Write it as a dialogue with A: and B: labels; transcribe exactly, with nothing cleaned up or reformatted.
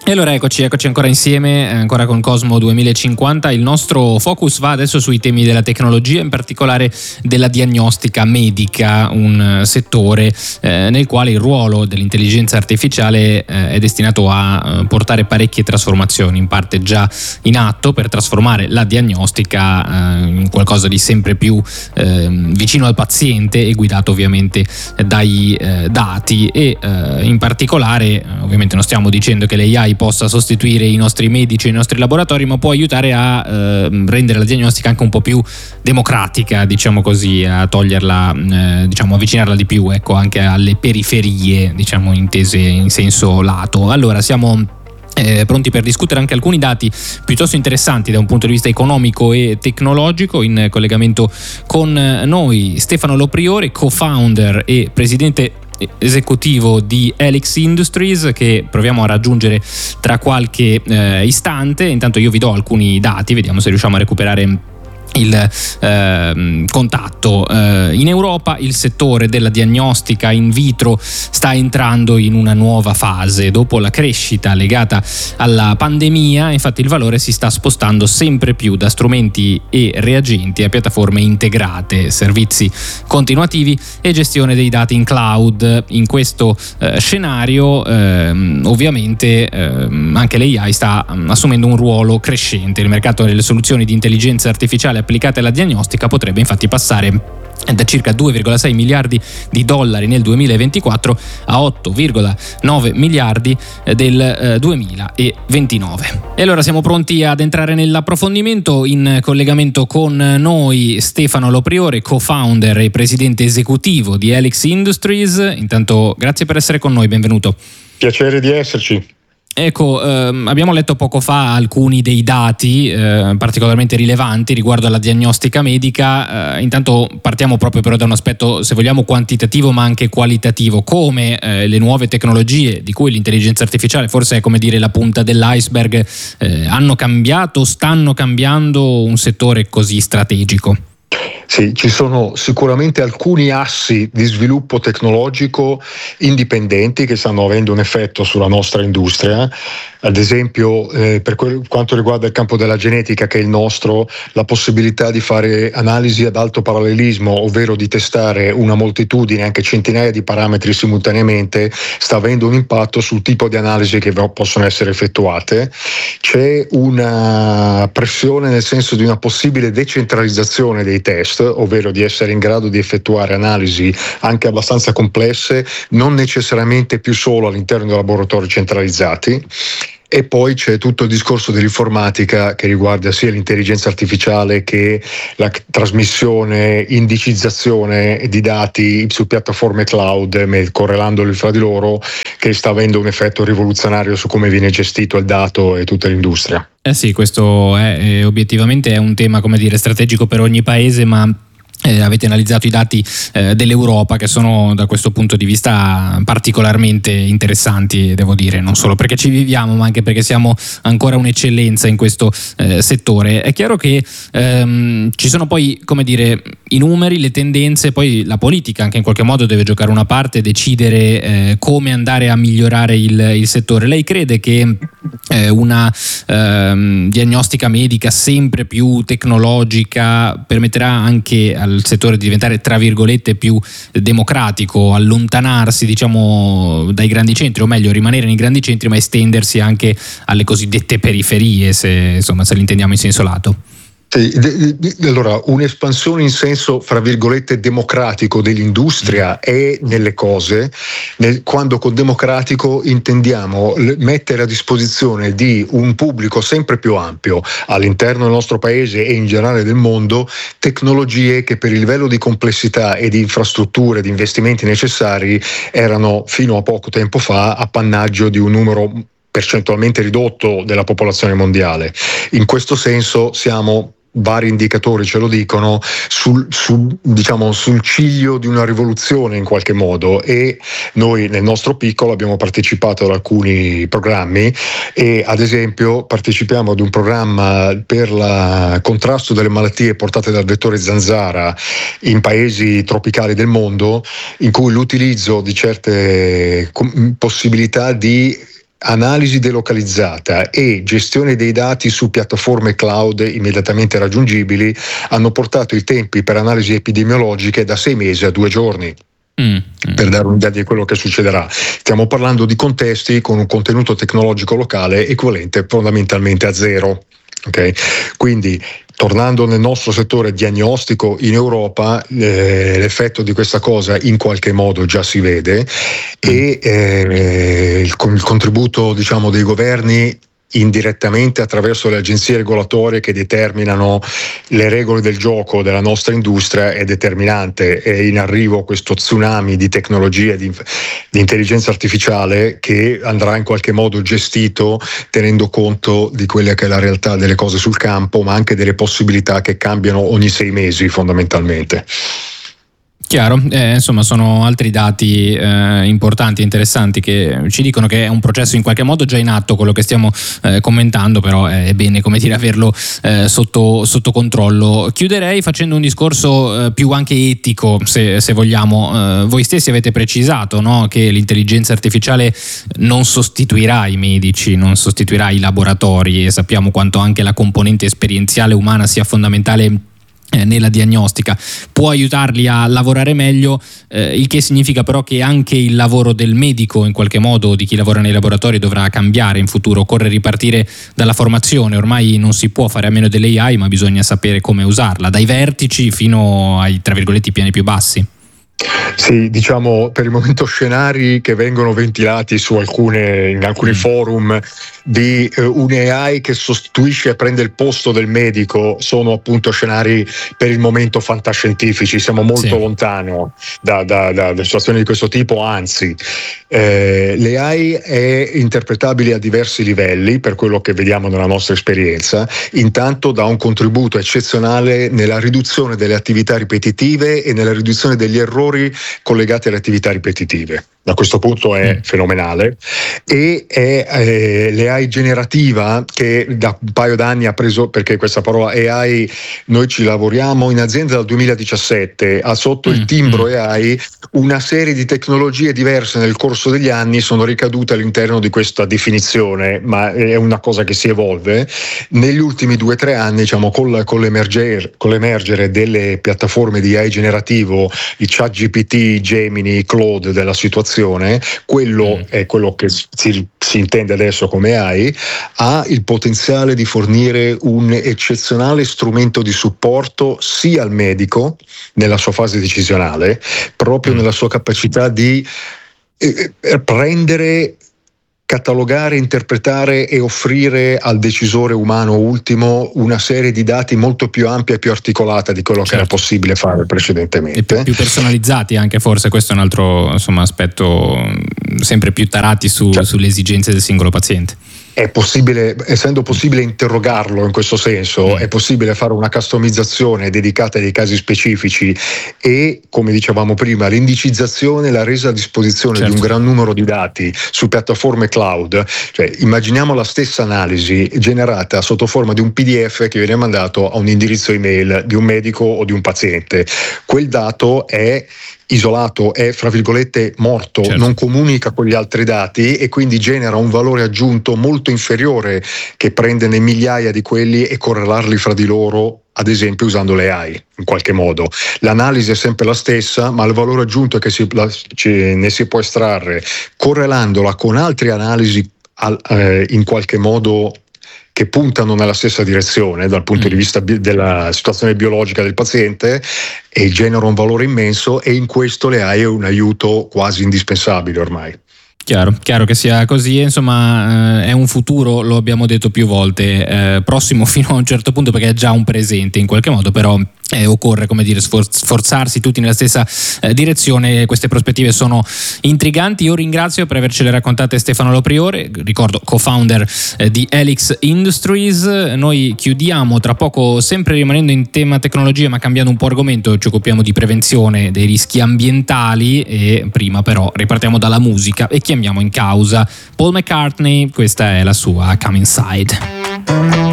A: E allora eccoci, eccoci ancora insieme, ancora con Cosmo duemilacinquanta. Il nostro focus va adesso sui temi della tecnologia, in particolare della diagnostica medica, un settore eh, nel quale il ruolo dell'intelligenza artificiale eh, è destinato a eh, portare parecchie trasformazioni, in parte già in atto, per trasformare la diagnostica eh, in qualcosa di sempre più eh, vicino al paziente e guidato ovviamente dai eh, dati e eh, in particolare, ovviamente non stiamo dicendo che l'A I possa sostituire i nostri medici e i nostri laboratori, ma può aiutare a eh, rendere la diagnostica anche un po' più democratica, diciamo così, a toglierla, eh, diciamo avvicinarla di più, ecco, anche alle periferie, diciamo intese in senso lato. Allora siamo Eh, pronti per discutere anche alcuni dati piuttosto interessanti da un punto di vista economico e tecnologico. In collegamento con noi Stefano Lopriore, co-founder e presidente esecutivo di Helix Industries, che proviamo a raggiungere tra qualche eh, istante. Intanto io vi do alcuni dati, vediamo se riusciamo a recuperare il eh, contatto. Eh, in Europa il settore della diagnostica in vitro sta entrando in una nuova fase. Dopo la crescita legata alla pandemia, infatti il valore si sta spostando sempre più da strumenti e reagenti a piattaforme integrate, servizi continuativi e gestione dei dati in cloud. In questo eh, scenario eh, ovviamente eh, anche l'A I sta assumendo un ruolo crescente. Il mercato delle soluzioni di intelligenza artificiale applicate alla diagnostica potrebbe infatti passare da circa due virgola sei miliardi di dollari nel duemilaventiquattro a otto virgola nove miliardi del eh, duemilaventinove. E allora siamo pronti ad entrare nell'approfondimento. In collegamento con noi Stefano Lopriore, co-founder e presidente esecutivo di Helix Industries. Intanto grazie per essere con noi, benvenuto.
B: Piacere di esserci.
A: Ecco, ehm, abbiamo letto poco fa alcuni dei dati eh, particolarmente rilevanti riguardo alla diagnostica medica. Eh, intanto partiamo proprio però da un aspetto, se vogliamo, quantitativo ma anche qualitativo. Come eh, le nuove tecnologie, di cui l'intelligenza artificiale forse è, come dire, la punta dell'iceberg, eh, hanno cambiato, stanno cambiando un settore così strategico?
B: Sì, ci sono sicuramente alcuni assi di sviluppo tecnologico indipendenti che stanno avendo un effetto sulla nostra industria. Ad esempio, eh, per quel, quanto riguarda il campo della genetica, che è il nostro, la possibilità di fare analisi ad alto parallelismo, ovvero di testare una moltitudine, anche centinaia di parametri simultaneamente, sta avendo un impatto sul tipo di analisi che possono essere effettuate. C'è una pressione nel senso di una possibile decentralizzazione dei test, ovvero di essere in grado di effettuare analisi anche abbastanza complesse, non necessariamente più solo all'interno dei laboratori centralizzati. E poi c'è tutto il discorso dell'informatica che riguarda sia l'intelligenza artificiale che la trasmissione, indicizzazione di dati su piattaforme cloud, correlandoli fra di loro, che sta avendo un effetto rivoluzionario su come viene gestito il dato e tutta l'industria.
A: Eh sì, questo è, è obiettivamente è un tema, come dire, strategico per ogni paese, ma Eh, avete analizzato i dati eh, dell'Europa, che sono da questo punto di vista particolarmente interessanti, devo dire, non solo perché ci viviamo ma anche perché siamo ancora un'eccellenza in questo eh, settore. È chiaro che ehm, ci sono poi, come dire, i numeri, le tendenze, poi la politica anche in qualche modo deve giocare una parte, decidere eh, come andare a migliorare il, il settore. Lei crede che eh, una ehm, diagnostica medica sempre più tecnologica permetterà anche al settore di diventare, tra virgolette, più democratico, allontanarsi, diciamo, dai grandi centri, o meglio rimanere nei grandi centri ma estendersi anche alle cosiddette periferie, se insomma se l'intendiamo in senso lato?
B: Sì, allora, un'espansione in senso, fra virgolette, democratico dell'industria è nelle cose, nel, quando con democratico intendiamo mettere a disposizione di un pubblico sempre più ampio all'interno del nostro paese e in generale del mondo tecnologie che per il livello di complessità e di infrastrutture, di investimenti necessari erano fino a poco tempo fa appannaggio di un numero percentualmente ridotto della popolazione mondiale. In questo senso siamo, vari indicatori ce lo dicono, sul, sul, diciamo, sul ciglio di una rivoluzione in qualche modo, e noi nel nostro piccolo abbiamo partecipato ad alcuni programmi e ad esempio partecipiamo ad un programma per il contrasto delle malattie portate dal vettore zanzara in paesi tropicali del mondo, in cui l'utilizzo di certe possibilità di analisi delocalizzata e gestione dei dati su piattaforme cloud immediatamente raggiungibili hanno portato i tempi per analisi epidemiologiche da sei mesi a due giorni. Mm, mm. Per dare un'idea di quello che succederà, stiamo parlando di contesti con un contenuto tecnologico locale equivalente fondamentalmente a zero. Okay? Quindi, tornando nel nostro settore diagnostico in Europa, eh, l'effetto di questa cosa in qualche modo già si vede e eh, il, il contributo, diciamo, dei governi indirettamente attraverso le agenzie regolatorie che determinano le regole del gioco della nostra industria è determinante. È in arrivo questo tsunami di tecnologie di, di intelligenza artificiale che andrà in qualche modo gestito tenendo conto di quella che è la realtà delle cose sul campo, ma anche delle possibilità che cambiano ogni sei mesi fondamentalmente.
A: Chiaro, eh, insomma sono altri dati eh, importanti e interessanti che ci dicono che è un processo in qualche modo già in atto quello che stiamo eh, commentando, però è bene, come dire, averlo eh, sotto, sotto controllo. Chiuderei facendo un discorso eh, più anche etico, se, se vogliamo. Eh, voi stessi avete precisato, no, che l'intelligenza artificiale non sostituirà i medici, non sostituirà i laboratori, e sappiamo quanto anche la componente esperienziale umana sia fondamentale nella diagnostica. Può aiutarli a lavorare meglio, eh, il che significa però che anche il lavoro del medico, in qualche modo, di chi lavora nei laboratori, dovrà cambiare in futuro. Occorre ripartire dalla formazione. Ormai non si può fare a meno dell'A I, ma bisogna sapere come usarla, dai vertici fino ai, tra virgolette, piani più bassi.
B: Sì, diciamo per il momento scenari che vengono ventilati su alcune, in alcuni mm. forum di eh, un A I che sostituisce e prende il posto del medico sono appunto scenari per il momento fantascientifici. Siamo molto sì. lontano da, da, da, da situazioni di questo tipo, anzi eh, l'A I è interpretabile a diversi livelli per quello che vediamo nella nostra esperienza. Intanto dà un contributo eccezionale nella riduzione delle attività ripetitive e nella riduzione degli errori collegati alle attività ripetitive. Da questo punto è mm. fenomenale, e è eh, l'A I generativa che da un paio d'anni ha preso, perché questa parola A I noi ci lavoriamo in azienda dal duemiladiciassette, ha sotto mm. il timbro mm. A I una serie di tecnologie diverse nel corso degli anni sono ricadute all'interno di questa definizione, ma è una cosa che si evolve. Negli ultimi due o tre anni, diciamo, con, con, l'emerger, con l'emergere delle piattaforme di A I generativo, i ChatGPT, Gemini, Claude della situazione, quello mm. è quello che si, si intende adesso come A I, ha il potenziale di fornire un eccezionale strumento di supporto sia al medico nella sua fase decisionale, proprio mm. nella sua capacità di eh, prendere, catalogare, interpretare e offrire al decisore umano ultimo una serie di dati molto più ampia e più articolata di quello certo. che era possibile fare precedentemente.
A: E più, più personalizzati anche, forse questo è un altro, insomma, aspetto, sempre più tarati su, certo. sulle esigenze del singolo paziente.
B: È possibile, essendo possibile interrogarlo in questo senso, mm. è possibile fare una customizzazione dedicata ai casi specifici e, come dicevamo prima, l'indicizzazione, la resa a disposizione certo. di un gran numero di dati su piattaforme cloud. Cioè, immaginiamo la stessa analisi generata sotto forma di un P D F che viene mandato a un indirizzo email di un medico o di un paziente. Quel dato è isolato, è fra virgolette morto, certo. non comunica con gli altri dati e quindi genera un valore aggiunto molto inferiore che prenderne migliaia di quelli e correlarli fra di loro, ad esempio usando le A I in qualche modo. L'analisi è sempre la stessa, ma il valore aggiunto che si, la, ci, ne si può estrarre correlandola con altre analisi al, eh, in qualche modo che puntano nella stessa direzione dal punto mm. di vista bi- della situazione biologica del paziente, e genera un valore immenso, e in questo le A I è un aiuto quasi indispensabile ormai.
A: Chiaro, chiaro che sia così, insomma eh, è un futuro, lo abbiamo detto più volte, eh, prossimo fino a un certo punto, perché è già un presente in qualche modo, però eh, occorre, come dire, sforzarsi tutti nella stessa eh, direzione. Queste prospettive sono intriganti. Io ringrazio per avercele raccontate Stefano Lopriore, ricordo co-founder eh, di Helix Industries. Noi chiudiamo tra poco, sempre rimanendo in tema tecnologia ma cambiando un po' argomento, ci occupiamo di prevenzione dei rischi ambientali, e prima però ripartiamo dalla musica e chiamiamo in causa Paul McCartney. Questa è la sua Come Inside.